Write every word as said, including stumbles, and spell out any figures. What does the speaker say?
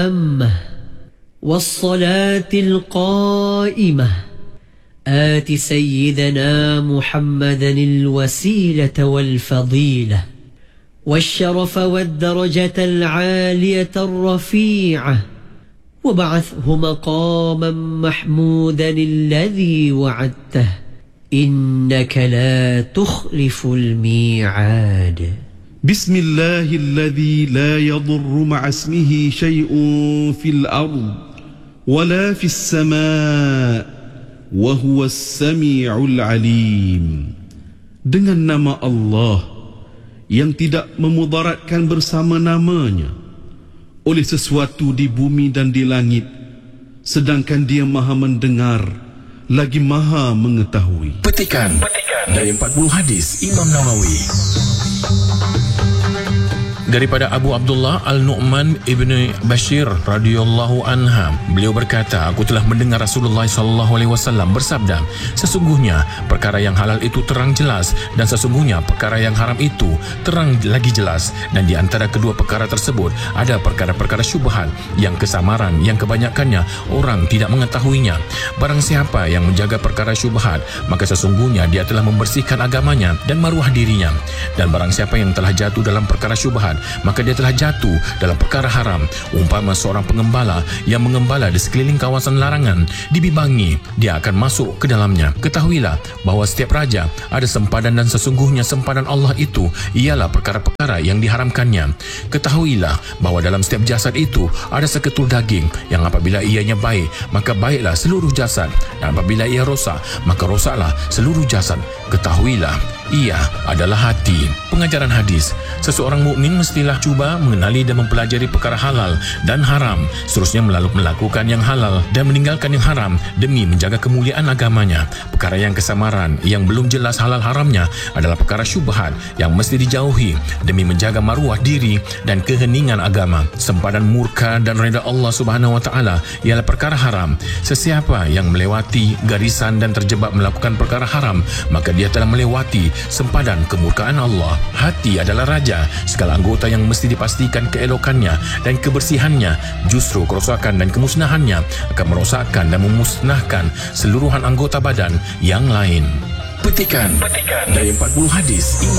والصلاة القائمة آت سيدنا محمدا الوسيلة والفضيلة والشرف والدرجة العالية الرفيعة وابعثه مقاما محمودا الذي وعدته إنك لا تخلف الميعاد. بسم الله الذي لا يضر مع اسمه شيء في الأرض ولا في السماء وهو السميع العليم. Dengan nama Allah yang tidak memudaratkan bersama namanya oleh sesuatu di bumi dan di langit, sedangkan Dia Maha mendengar lagi Maha mengetahui. Petikan, Petikan dari empat puluh hadis Imam Nawawi. Daripada Abu Abdullah Al-Nu'man ibni Bashir radhiyallahu anha, beliau berkata, aku telah mendengar Rasulullah sallallahu alaihi wasallam bersabda, sesungguhnya perkara yang halal itu terang jelas dan sesungguhnya perkara yang haram itu terang lagi jelas, dan di antara kedua perkara tersebut ada perkara-perkara syubhat yang kesamaran yang kebanyakannya orang tidak mengetahuinya. Barang siapa yang menjaga perkara syubhat, maka sesungguhnya dia telah membersihkan agamanya dan maruah dirinya, dan barang siapa yang telah jatuh dalam perkara syubhat, maka dia telah jatuh dalam perkara haram. Umpama seorang pengembala yang mengembala di sekeliling kawasan larangan, dibibangi, dia akan masuk ke dalamnya. Ketahuilah bahawa setiap raja ada sempadan dan sesungguhnya sempadan Allah itu ialah perkara-perkara yang diharamkannya. Ketahuilah bahawa dalam setiap jasad itu ada seketul daging yang apabila ianya baik, maka baiklah seluruh jasad, dan apabila ia rosak, maka rosaklah seluruh jasad. Ketahuilah ia adalah hati. Pengajaran hadis, seseorang mukmin mestilah cuba mengenali dan mempelajari perkara halal dan haram, seterusnya melakukan yang halal dan meninggalkan yang haram demi menjaga kemuliaan agamanya. Perkara yang kesamaran yang belum jelas halal haramnya adalah perkara syubhat yang mesti dijauhi demi menjaga maruah diri dan keheningan agama. Sempadan murka dan reda Allah Subhanahu wa taala ialah perkara haram. Sesiapa yang melewati garisan dan terjebak melakukan perkara haram, maka dia telah melewati sempadan kemurkaan Allah. Hati adalah raja. Segala anggota yang mesti dipastikan keelokannya dan kebersihannya, justru kerosakan dan kemusnahannya akan merosakkan dan memusnahkan seluruhan anggota badan yang lain. Petikan, Petikan dari empat puluh hadis Imam